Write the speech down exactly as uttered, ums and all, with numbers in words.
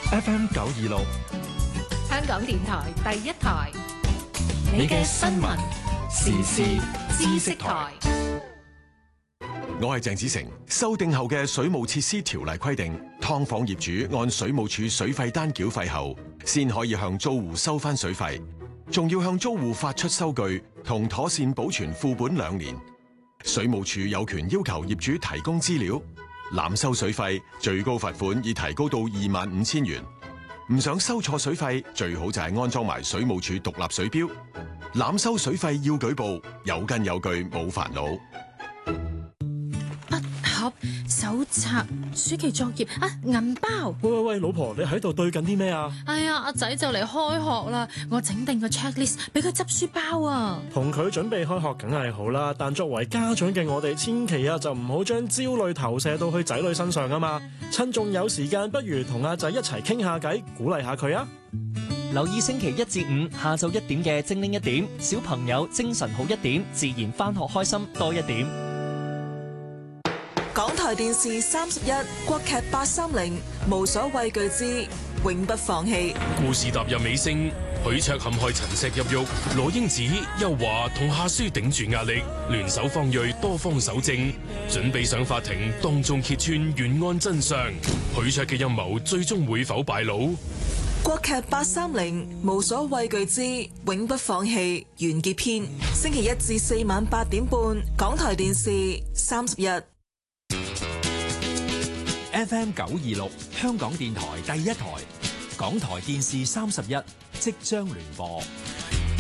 F M 九二六， 香港電台第一台， 你嘅新聞時事知識台。 我係鄭子誠。修訂後嘅水務設施條例規定，劏房業主按水務署水費單繳費後，先可以向租戶收翻水費，仲要向租戶發出收據同妥善保存副本兩年。水務署有權要求業主提供資料。濫收水費，最高罰款已提高到二萬五千元。唔想收錯水費，最好就係安裝埋水務署獨立水錶。濫收水費要舉報，有根有據，冇煩惱。 筆盒、手冊、暑期作業啊，銀包。 喂喂喂，老婆，你喺度對緊啲咩啊？ 哎呀，阿仔就嚟開學啦，我整定個 checklist 俾佢執書包啊。 同佢準備開學梗係好啦，但作為家長嘅我哋，千祈啊就唔好將焦慮投射到去仔女身上啊嘛。趁仲有時間，不如同阿仔一齊傾下偈，鼓勵下佢啊。 留意星期一至五下晝一點嘅精靈一點，小朋友精神好一點，自然返學開心多一點。 港台電視三十一，國劇八三零，無所畏懼之永不放棄。 故事踏入尾聲，許卓陷害陳石入獄，羅英子、邱華同夏書頂住壓力，聯手方銳多方搜證，準備上法庭當眾揭穿懸案真相。許卓嘅陰謀最終會否敗露？ 國劇八三零，無所畏懼之永不放棄完結篇，星期一至四晚八點半，港台電視三十一。 F M 九二六，香港電台第一台，港台電視三十一即將聯播。